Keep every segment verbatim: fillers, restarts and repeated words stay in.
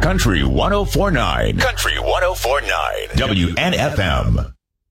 Country one oh four point nine. Country one oh four point nine. W N F M.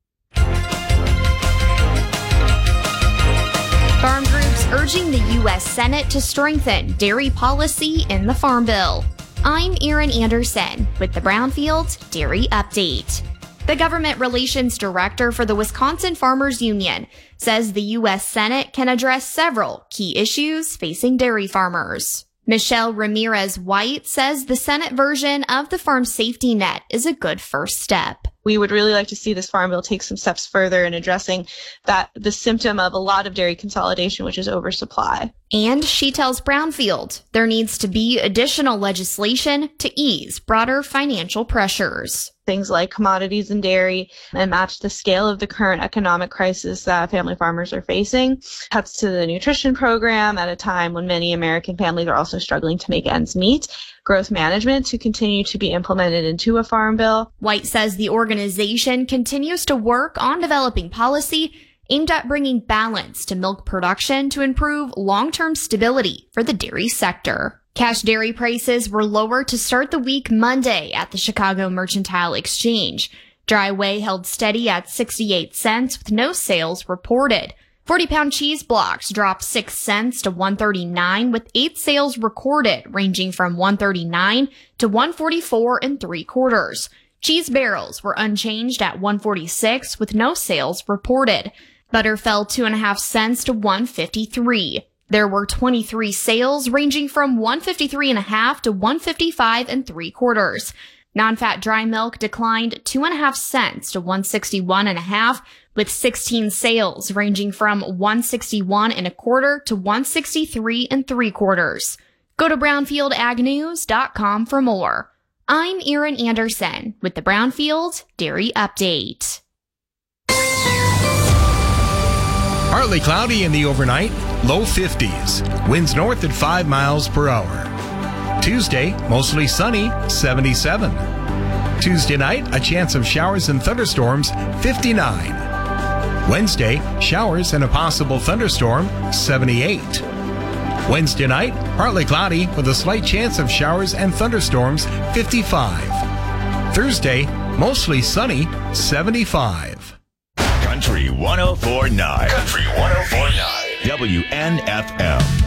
Farm groups urging the U S Senate to strengthen dairy policy in the Farm Bill. I'm Erin Anderson with the Brownfield Dairy Update. The Government Relations Director for the Wisconsin Farmers Union says the U S Senate can address several key issues facing dairy farmers. Michelle Ramirez-White says the Senate version of the Farm Safety Net is a good first step. We would really like to see this Farm Bill take some steps further in addressing that the symptom of a lot of dairy consolidation, which is oversupply. And she tells Brownfield there needs to be additional legislation to ease broader financial pressures. Things like commodities and dairy and match the scale of the current economic crisis that family farmers are facing. Cuts to the nutrition program at a time when many American families are also struggling to make ends meet. Growth management to continue to be implemented into a farm bill. White says the organization continues to work on developing policy aimed at bringing balance to milk production to improve long-term stability for the dairy sector. Cash dairy prices were lower to start the week Monday at the Chicago Mercantile Exchange. Dry whey held steady at sixty-eight cents with no sales reported. forty-pound cheese blocks dropped six cents to one thirty-nine with eight sales recorded, ranging from one thirty-nine to one forty-four and three quarters. Cheese barrels were unchanged at one forty-six with no sales reported. Butter fell two and a half cents to one fifty-three. There were twenty-three sales ranging from one fifty-three and a half to one fifty-five and three quarters. Non-fat dry milk declined two and a half cents to one sixty-one and a half, with sixteen sales ranging from one sixty-one and a quarter to one sixty-three and three quarters. Go to brownfield ag news dot com for more. I'm Erin Anderson with the Brownfield Dairy Update. Partly cloudy in the overnight, low fifties. Winds north at five miles per hour. Tuesday, mostly sunny, seventy-seven. Tuesday night, a chance of showers and thunderstorms, fifty-nine. Wednesday, showers and a possible thunderstorm, seventy-eight. Wednesday night, partly cloudy with a slight chance of showers and thunderstorms, fifty-five. Thursday, mostly sunny, seventy-five. Country one oh four point nine. Country one oh four point nine. W N F M.